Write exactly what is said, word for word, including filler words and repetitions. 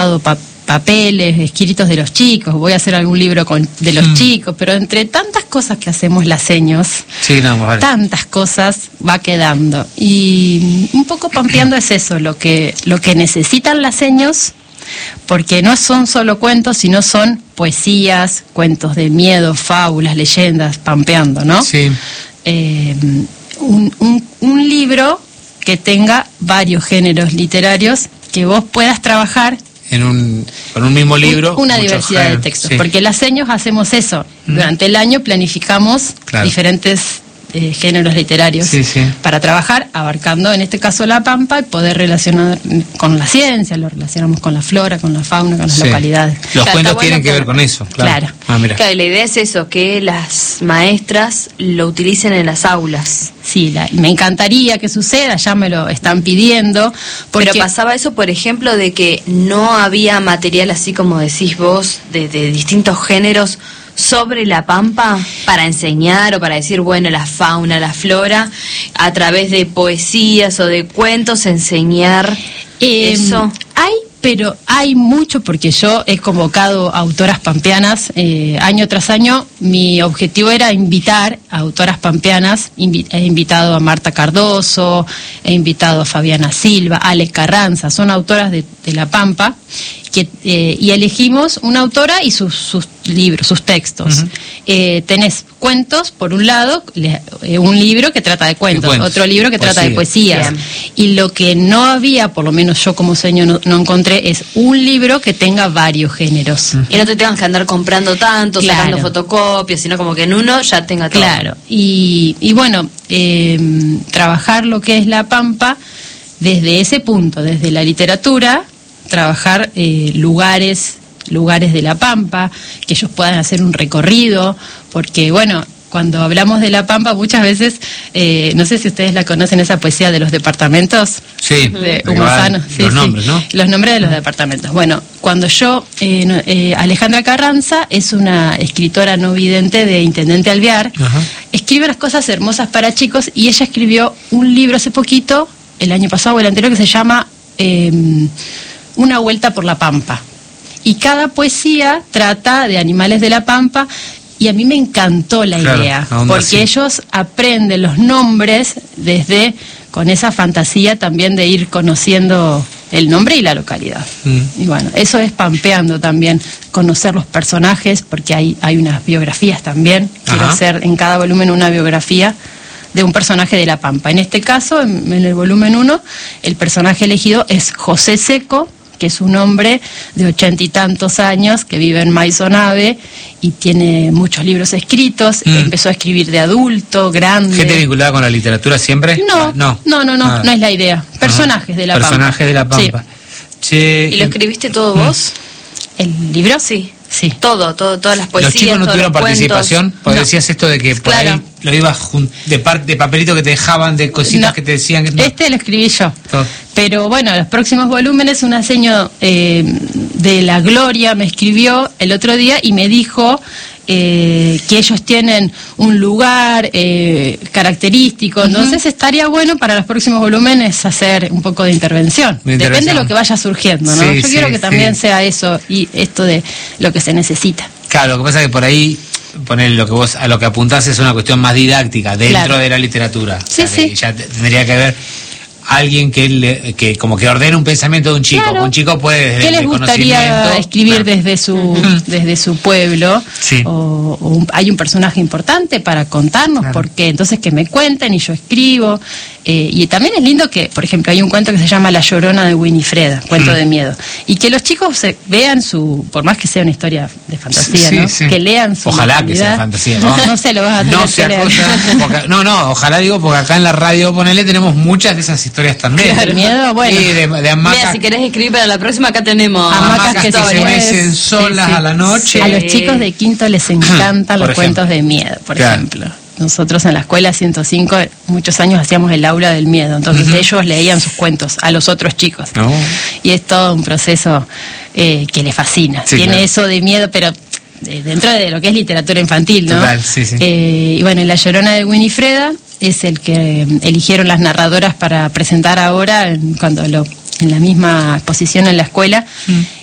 pa papeles, escritos de los chicos, voy a hacer algún libro con, de los mm. chicos, pero entre tantas cosas que hacemos las seños, sí, no, vale. tantas cosas va quedando. Y un poco Pampeando es eso, lo que, lo que necesitan las seños, porque no son solo cuentos, sino son poesías, cuentos de miedo, fábulas, leyendas, Pampeando, ¿no? Sí. Eh, un, un, un libro que tenga varios géneros literarios, que vos puedas trabajar en un, con un mismo libro. Una diversidad géneros, de textos, sí. Porque las seños hacemos eso. Mm. Durante el año planificamos claro. diferentes eh, géneros literarios sí, sí. para trabajar, abarcando en este caso la Pampa y poder relacionar con la ciencia, lo relacionamos con la flora, con la fauna, con las sí. localidades. Los claro, cuentos tienen bueno que ver con eso, claro. claro. Ah, mira. Claro, la idea es eso, que las maestras lo utilicen en las aulas. Sí, la, me encantaría que suceda, ya me lo están pidiendo. Porque... Pero pasaba eso, por ejemplo, de que no había material, así como decís vos, de, de distintos géneros sobre la Pampa para enseñar o para decir, bueno, la fauna, la flora, a través de poesías o de cuentos, enseñar eh, eso. Hay, pero hay mucho, porque yo he convocado a autoras pampeanas eh, año tras año. Mi objetivo era invitar a autoras pampeanas. Invi he invitado a Marta Cardoso, he invitado a Fabiana Silva, Ale Carranza, son autoras de, de La Pampa. Que, eh, y elegimos una autora y sus, sus libros, sus textos. Uh-huh. eh, tenés cuentos, por un lado, le, eh, un libro que trata de cuentos, cuentos. otro libro que Poesía. trata de poesías. Bien. Y lo que no había, por lo menos yo como señor no, no encontré, es un libro que tenga varios géneros. Uh-huh. Y no te tengas que andar comprando tanto, claro. sacando fotocopias, sino como que en uno ya tenga todo. Claro, y, y bueno, eh, trabajar lo que es La Pampa desde ese punto, desde la literatura, trabajar eh, lugares, lugares de La Pampa, que ellos puedan hacer un recorrido, porque bueno, cuando hablamos de La Pampa muchas veces, eh, no sé si ustedes la conocen, esa poesía de los departamentos. Sí, de Hugo Sano. Sí, los sí, nombres, ¿no? Los nombres de los departamentos. Bueno, cuando yo, eh, eh, Alejandra Carranza es una escritora no vidente de Intendente Alvear, ajá. escribe unas cosas hermosas para chicos, y ella escribió un libro hace poquito, el año pasado o el anterior, que se llama Eh, Una vuelta por la Pampa, y cada poesía trata de animales de la Pampa, y a mí me encantó la claro, idea, porque sí. ellos aprenden los nombres desde, con esa fantasía también de ir conociendo el nombre y la localidad. Mm. Y bueno, eso es Pampeando también, conocer los personajes, porque hay, hay unas biografías también. Ajá. Quiero hacer en cada volumen una biografía de un personaje de La Pampa. En este caso, en, en el volumen uno, el personaje elegido es José Seco, que es un hombre de ochenta y tantos años que vive en Maisonave y tiene muchos libros escritos. Mm. Empezó a escribir de adulto, grande. ¿Gente vinculada con la literatura siempre? No, no, no, no, no, ah. no es la idea. Personajes de La Pampa. Personajes de La Pampa. Sí. Che, ¿Y lo escribiste todo vos? ¿El libro? Sí. Sí. Todo, todo, todas las poesías. ¿Los chicos no tuvieron participación? Cuentos. Porque no. decías esto de que por claro. ahí lo ibas de, par de papelito que te dejaban, de cositas no. que te decían que no. Este lo escribí yo. Todo. Pero bueno, los próximos volúmenes, una seño eh, de La Gloria me escribió el otro día y me dijo eh, que ellos tienen un lugar eh, característico. Uh-huh. Entonces estaría bueno para los próximos volúmenes hacer un poco de intervención. de intervención. Depende de lo que vaya surgiendo, ¿no? Sí, yo sí, quiero que sí. también sea eso y esto de lo que se necesita. Claro, lo que pasa es que por ahí poner lo que vos a lo que apuntás es una cuestión más didáctica dentro claro. de la literatura. Sí, o sea, sí. Ya tendría que haber alguien que le, que como que ordene un pensamiento de un chico. Claro. Un chico puede desde ¿Qué les gustaría escribir claro. desde su desde su pueblo? Sí. O, o un, hay un personaje importante para contarnos, claro. porque entonces que me cuenten y yo escribo. Eh, y también es lindo que, por ejemplo, hay un cuento que se llama La Llorona de Winifreda, cuento mm. de miedo, y que los chicos se vean su, por más que sea una historia de fantasía, sí, ¿no? Sí. Que lean su ojalá mentalidad. Que sea fantasía, ¿no? No sé, lo vas a tener no sea que leer. Cosa, porque, no, no, ojalá digo, porque acá en la radio, ponele, tenemos muchas de esas historias también. Claro. Miedo, bueno. Sí, de, de hamacas. Mira, si querés escribir para la próxima, acá tenemos hamacas, hamacas que, que se mecen solas sí, sí. a la noche. A los chicos de quinto les encantan los ejemplo. cuentos de miedo, por claro. ejemplo. Nosotros en la escuela ciento cinco muchos años hacíamos el aula del miedo, entonces uh-huh. ellos leían sus cuentos a los otros chicos. Oh. Y es todo un proceso eh, que les fascina. Sí, Tiene claro. eso de miedo, pero eh, dentro de lo que es literatura infantil, ¿no? Total, sí, sí. Eh, y bueno, La Llorona de Winifreda es el que eligieron las narradoras para presentar ahora, cuando lo en la misma exposición en la escuela. Mm.